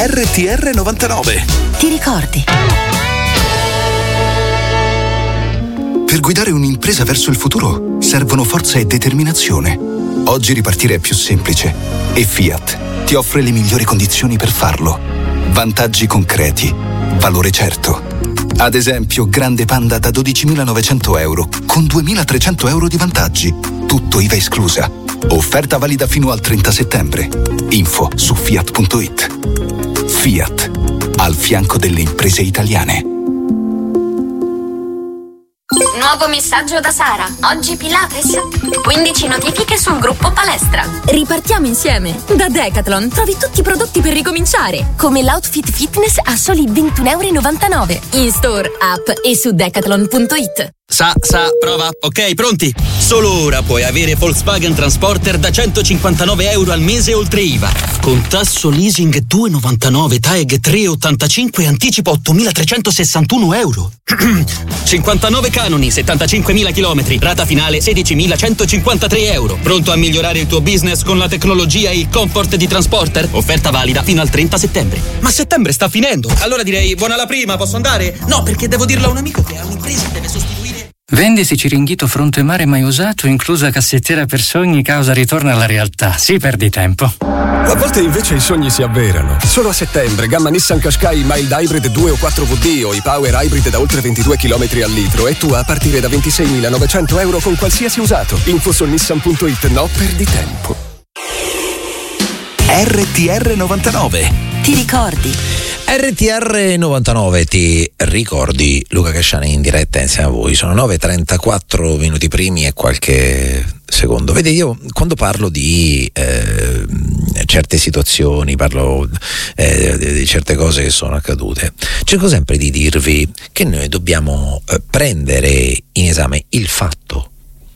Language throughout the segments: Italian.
RTR 99. Ti ricordi? Per guidare un'impresa verso il futuro servono forza e determinazione. Oggi ripartire è più semplice e Fiat ti offre le migliori condizioni per farlo. Vantaggi concreti, valore certo. Ad esempio, Grande Panda da 12.900 euro con 2.300 euro di vantaggi. Tutto IVA esclusa. Offerta valida fino al 30 settembre. Info su fiat.it. Fiat, al fianco delle imprese italiane. Nuovo messaggio da Sara. Oggi Pilates. 15 notifiche sul gruppo palestra. Ripartiamo insieme. Da Decathlon trovi tutti i prodotti per ricominciare, come l'outfit fitness a soli €21,99. In store, app e su decathlon.it. Prova. Ok, pronti? Solo ora puoi avere Volkswagen Transporter da €159 al mese oltre IVA. Con tasso leasing 2,99, TAEG 3,85 e anticipo €8.361. 59 canoni, 75.000 chilometri, rata finale €16.153. Pronto a migliorare il tuo business con la tecnologia e il comfort di Transporter? Offerta valida fino al 30 settembre. Ma settembre sta finendo. Allora direi buona la prima, posso andare? No, perché devo dirlo a un amico che ha un'impresa e deve sostituire. Vendisi Ciringhito fronte mare mai usato, inclusa cassettiera per sogni, causa ritorno alla realtà. Sì, perdi tempo. A volte invece i sogni si avverano. Solo a settembre, gamma Nissan Qashqai Mild Hybrid 2 o 4WD o i Power Hybrid da oltre 22 km al litro e tu a partire da €26.900 con qualsiasi usato. Info su nissan.it. No, perdi tempo. RTR 99. Ti ricordi? RTR 99, ti ricordi? Luca Casciani in diretta insieme a voi. Sono 9:34 minuti primi e qualche secondo. Vedi, io quando parlo di certe situazioni, parlo di certe cose che sono accadute, cerco sempre di dirvi che noi dobbiamo prendere in esame il fatto,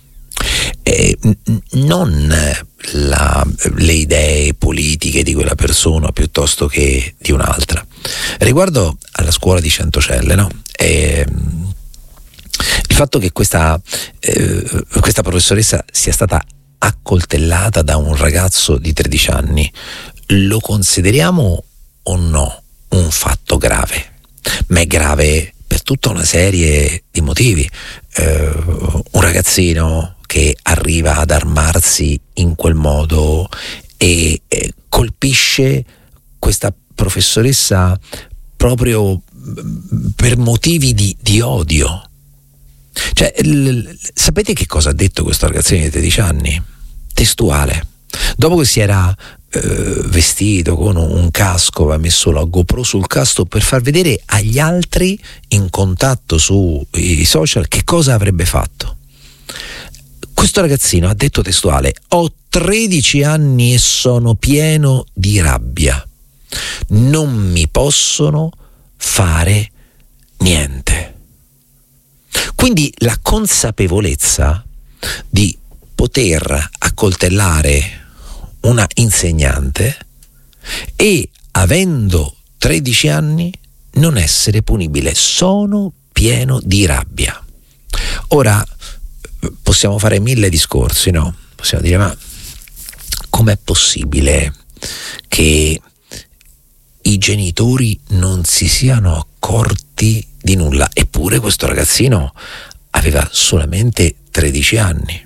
non le idee politiche di quella persona piuttosto che di un'altra. Riguardo alla scuola di Centocelle, no? Il fatto che questa professoressa sia stata accoltellata da un ragazzo di 13 anni, lo consideriamo o no un fatto grave? Ma è grave per tutta una serie di motivi. Un ragazzino che arriva ad armarsi in quel modo e colpisce questa professoressa proprio per motivi di odio. Cioè, sapete che cosa ha detto questo ragazzino di 13 anni? Testuale. Dopo che si era vestito con un casco, aveva messo la GoPro sul casco per far vedere agli altri in contatto sui social che cosa avrebbe fatto. Questo ragazzino ha detto testuale: ho 13 anni e sono pieno di rabbia, non mi possono fare niente. Quindi la consapevolezza di poter accoltellare una insegnante e, avendo 13 anni, non essere punibile. Sono pieno di rabbia. Ora possiamo fare 1000 discorsi, no? Possiamo dire: ma com'è possibile che i genitori non si siano accorti di nulla? Eppure questo ragazzino aveva solamente 13 anni.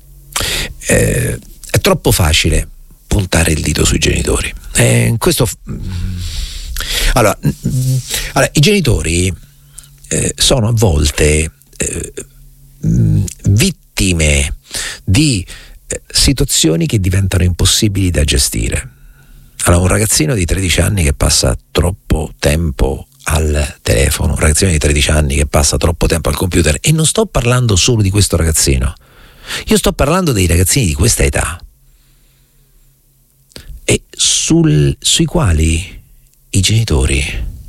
È troppo facile puntare il dito sui genitori. Allora, i genitori sono a volte vittime di situazioni che diventano impossibili da gestire. Allora, un ragazzino di 13 anni che passa troppo tempo al telefono, un ragazzino di 13 anni che passa troppo tempo al computer, e non sto parlando solo di questo ragazzino, io sto parlando dei ragazzini di questa età e sui quali i genitori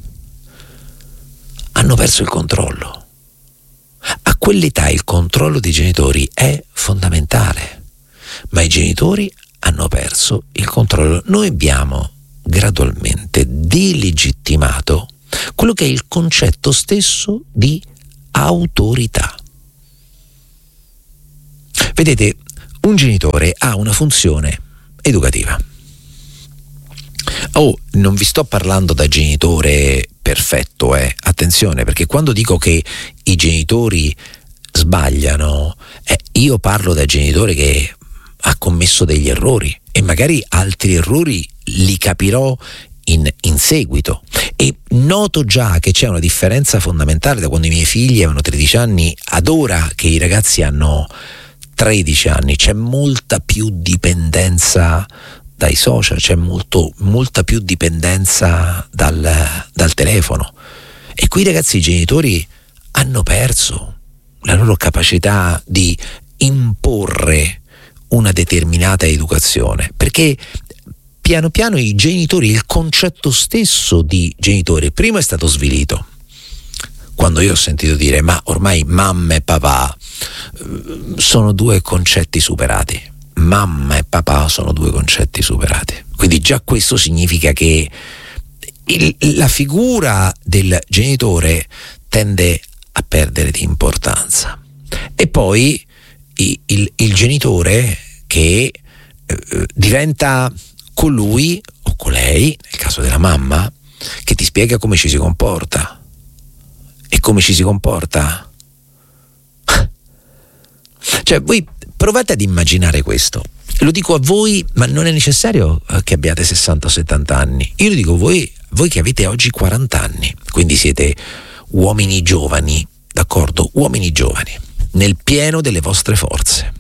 hanno perso il controllo. A quell'età il controllo dei genitori è fondamentale, ma i genitori hanno perso il controllo. Noi abbiamo gradualmente delegittimato quello che è il concetto stesso di autorità. Vedete, un genitore ha una funzione educativa, non vi sto parlando da genitore perfetto, attenzione, perché quando dico che i genitori sbagliano, io parlo da genitore che ha commesso degli errori e magari altri errori li capirò in seguito, e noto già che c'è una differenza fondamentale da quando i miei figli avevano 13 anni ad ora che i ragazzi hanno 13 anni. C'è molta più dipendenza dai social, c'è molta più dipendenza dal telefono, e qui ragazzi i genitori hanno perso la loro capacità di imporre una determinata educazione, perché piano piano i genitori, il concetto stesso di genitore prima è stato svilito. Quando io ho sentito dire ma ormai mamma e papà sono due concetti superati, mamma e papà sono due concetti superati, quindi già questo significa che la figura del genitore tende a perdere di importanza, e poi il genitore che diventa colui o colei, nel caso della mamma, che ti spiega come ci si comporta. E come ci si comporta? Cioè, voi provate ad immaginare questo. Lo dico a voi, ma non è necessario che abbiate 60 o 70 anni. Io lo dico a voi che avete oggi 40 anni, quindi siete uomini giovani, d'accordo? Uomini giovani, nel pieno delle vostre forze.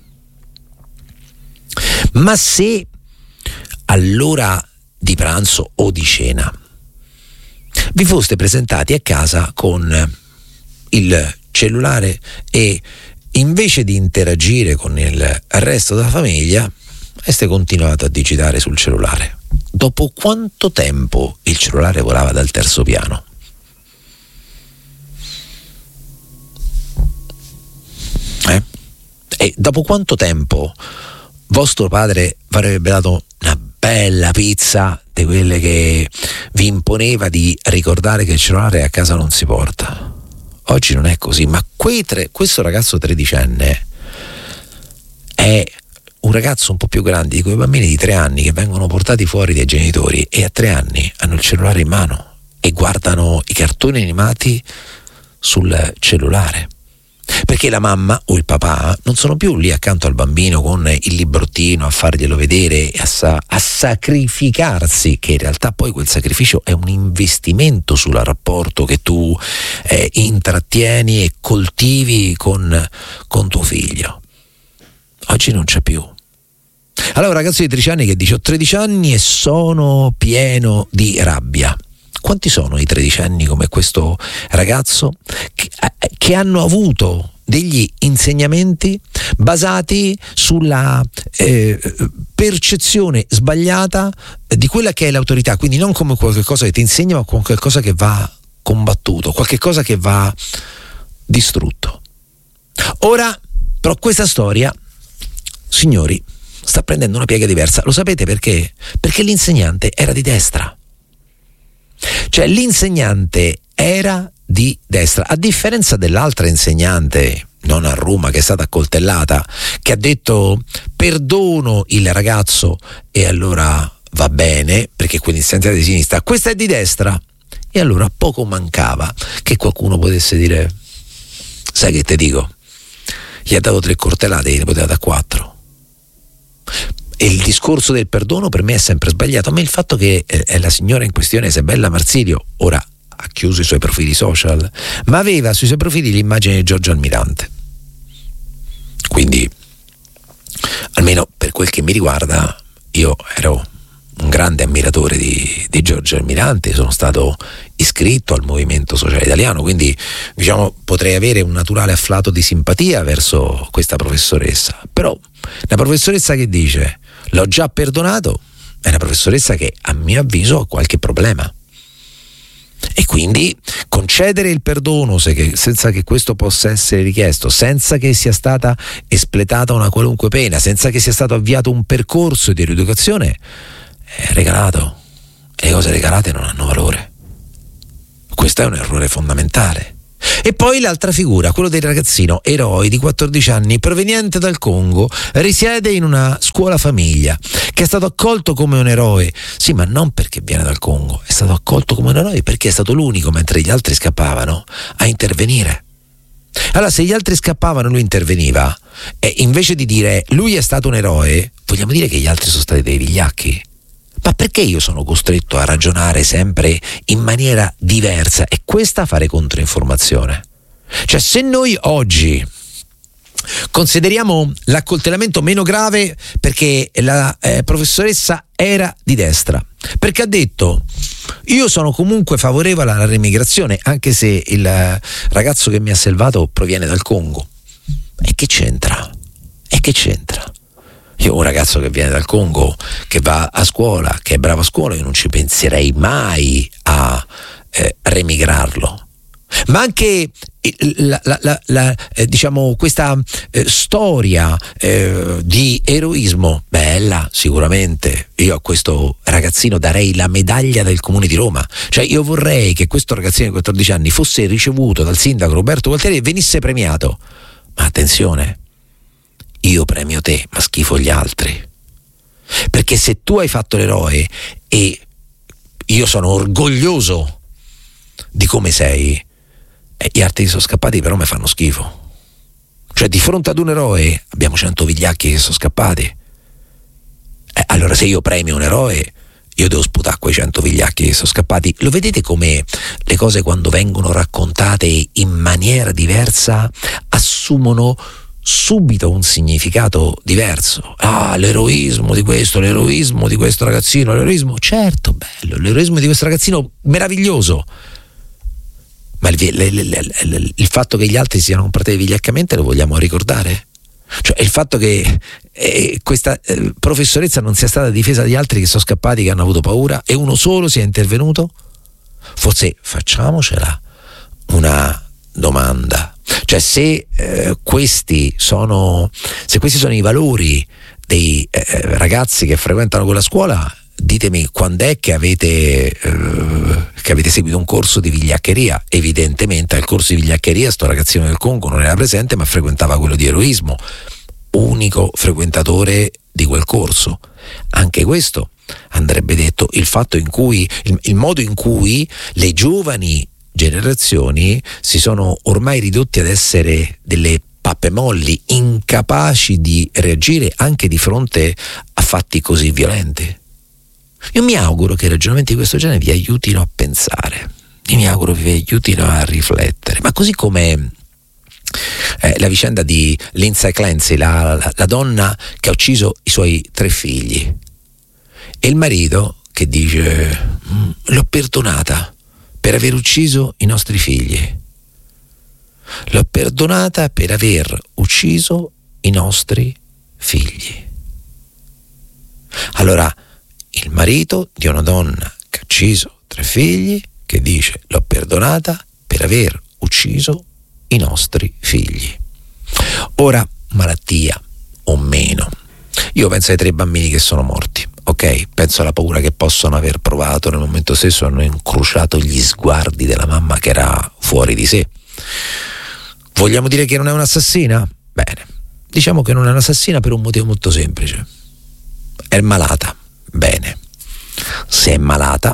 Ma se all'ora di pranzo o di cena vi foste presentati a casa con il cellulare e invece di interagire con il resto della famiglia aveste continuato a digitare sul cellulare, dopo quanto tempo il cellulare volava dal terzo piano? E dopo quanto tempo vostro padre vi avrebbe dato una bella pizza di quelle che vi imponeva di ricordare che il cellulare a casa non si porta? Oggi non è così, ma questo ragazzo tredicenne è un ragazzo un po' più grande di quei bambini di 3 anni che vengono portati fuori dai genitori e a 3 anni hanno il cellulare in mano e guardano i cartoni animati sul cellulare. Perché la mamma o il papà non sono più lì accanto al bambino con il librottino a farglielo vedere e a sacrificarsi, che in realtà poi quel sacrificio è un investimento sul rapporto che tu intrattieni e coltivi con tuo figlio. Oggi non c'è più. Allora, ragazzo di 13 anni che dice: ho 13 anni e sono pieno di rabbia. Quanti sono i 13 anni come questo ragazzo che hanno avuto degli insegnamenti basati sulla percezione sbagliata di quella che è l'autorità, quindi non come qualcosa che ti insegna, ma come qualcosa che va combattuto, qualcosa che va distrutto. Ora, però, questa storia, signori, sta prendendo una piega diversa. Lo sapete perché? Perché l'insegnante era di destra. Cioè l'insegnante era di destra, a differenza dell'altra insegnante, non a Roma, che è stata accoltellata, che ha detto perdono il ragazzo e allora va bene, perché quell'insegnante è di sinistra, questa è di destra. E allora poco mancava che qualcuno potesse dire: sai che te dico, gli ha dato 3 coltellate, ne poteva dare 4. E il discorso del perdono per me è sempre sbagliato. A me il fatto che la signora in questione, Isabella Marsilio, ora ha chiuso i suoi profili social, ma aveva sui suoi profili l'immagine di Giorgio Almirante. Quindi, almeno per quel che mi riguarda, io ero un grande ammiratore di Giorgio Almirante, sono stato iscritto al Movimento Sociale Italiano, quindi diciamo potrei avere un naturale afflato di simpatia verso questa professoressa. Però la professoressa che dice l'ho già perdonato è una professoressa che a mio avviso ha qualche problema, e quindi concedere il perdono senza che questo possa essere richiesto, senza che sia stata espletata una qualunque pena, senza che sia stato avviato un percorso di rieducazione, è regalato, e le cose regalate non hanno valore. Questo è un errore fondamentale. E poi l'altra figura, quello del ragazzino eroe di 14 anni proveniente dal Congo, risiede in una scuola famiglia, che è stato accolto come un eroe. Sì, ma non perché viene dal Congo, è stato accolto come un eroe perché è stato l'unico, mentre gli altri scappavano, a intervenire. Allora, se gli altri scappavano, lui interveniva, e invece di dire lui è stato un eroe, vogliamo dire che gli altri sono stati dei vigliacchi? Ma perché io sono costretto a ragionare sempre in maniera diversa e questa a fare controinformazione? Cioè, se noi oggi consideriamo l'accoltellamento meno grave perché la professoressa era di destra, perché ha detto io sono comunque favorevole alla remigrazione anche se il ragazzo che mi ha salvato proviene dal Congo, e che c'entra? Io un ragazzo che viene dal Congo, che va a scuola, che è bravo a scuola, io non ci penserei mai a remigrarlo. Ma anche diciamo questa storia di eroismo, bella sicuramente. Io a questo ragazzino darei la medaglia del Comune di Roma. Cioè, io vorrei che questo ragazzino di 14 anni fosse ricevuto dal sindaco Roberto Gualtieri e venisse premiato. Ma attenzione, io premio te, ma schifo gli altri. Perché se tu hai fatto l'eroe e io sono orgoglioso di come sei, gli altri sono scappati, però mi fanno schifo. Cioè, di fronte ad un eroe abbiamo 100 vigliacchi che sono scappati. Allora, se io premio un eroe, io devo sputare quei 100 vigliacchi che sono scappati. Lo vedete come le cose, quando vengono raccontate in maniera diversa, assumono subito un significato diverso. L'eroismo di questo ragazzino, l'eroismo, certo, bello, l'eroismo di questo ragazzino meraviglioso. Ma il fatto che gli altri siano comportati vigliaccamente lo vogliamo ricordare? Cioè, il fatto che questa professoressa non sia stata difesa dagli altri che sono scappati, che hanno avuto paura, e uno solo sia intervenuto? Forse facciamocela una domanda. Cioè, se questi sono i valori dei ragazzi che frequentano quella scuola, ditemi quando è che avete seguito un corso di vigliaccheria. Evidentemente al corso di vigliaccheria sto ragazzino del Congo non era presente, ma frequentava quello di eroismo, unico frequentatore di quel corso. Anche questo andrebbe detto. Il modo in cui le giovani generazioni si sono ormai ridotti ad essere delle pappe molli, incapaci di reagire anche di fronte a fatti così violenti. Io mi auguro che ragionamenti di questo genere vi aiutino a pensare, io mi auguro vi aiutino a riflettere, ma così come la vicenda di Lindsay Clancy, la donna che ha ucciso i suoi 3 figli, e il marito che dice l'ho perdonata per aver ucciso i nostri figli, l'ho perdonata per aver ucciso i nostri figli. Allora, il marito di una donna che ha ucciso 3 figli, che dice l'ho perdonata per aver ucciso i nostri figli. Ora, malattia o meno, io penso ai 3 bambini che sono morti, ok? Penso alla paura che possono aver provato nel momento stesso, hanno incrociato gli sguardi della mamma che era fuori di sé. Vogliamo dire che non è un'assassina? Bene, diciamo che non è un'assassina per un motivo molto semplice: è malata. Bene, se è malata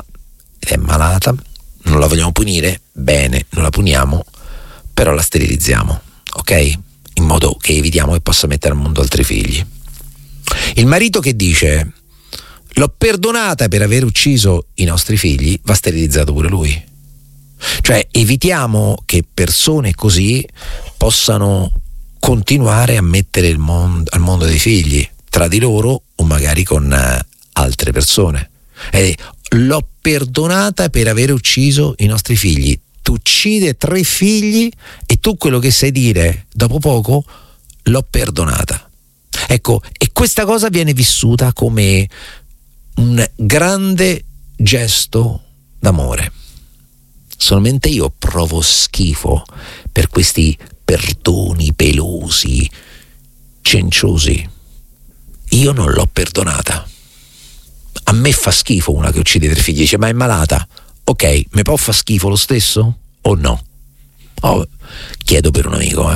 non la vogliamo punire, bene, non la puniamo, però la sterilizziamo, ok? In modo che evitiamo che possa mettere al mondo altri figli. Il marito che dice l'ho perdonata per aver ucciso i nostri figli, va sterilizzato pure lui. Cioè, evitiamo che persone così possano continuare a mettere al mondo dei figli, tra di loro o magari con altre persone. L'ho perdonata per aver ucciso i nostri figli. Tu uccide 3 figli e tu quello che sai dire dopo poco, l'ho perdonata. Ecco, e questa cosa viene vissuta come un grande gesto d'amore. Solamente io provo schifo per questi perdoni pelosi, cenciosi. Io non l'ho perdonata. A me fa schifo una che uccide 3 figli, dice ma è malata. Ok, mi può fa schifo lo stesso o no? Chiedo per un amico,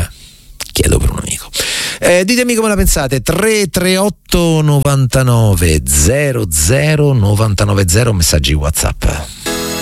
ditemi come la pensate. 338 99 00 990, messaggi WhatsApp.